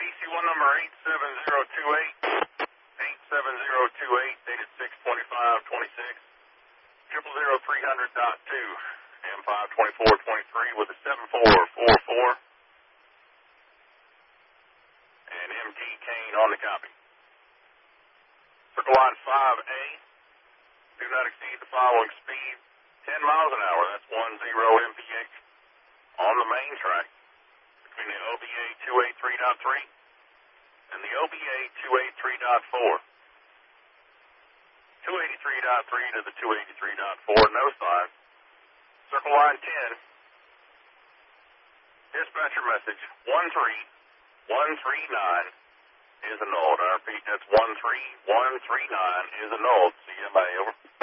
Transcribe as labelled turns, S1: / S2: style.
S1: EC1 number 87028, 87028, dated 6/25/26, 00300.2, M52423 with a 7444, and MT Kane on the copy. Circle line 5A, do not exceed the following speed, 10 miles an hour, that's 10 mph, on the main track, between the OBA 283.3 and the OBA 283.4. 283.3 to the 283.4, no sign. Circle line 10. Dispatcher message 13139 is annulled. I repeat, that's 13139 is annulled. CMA, over.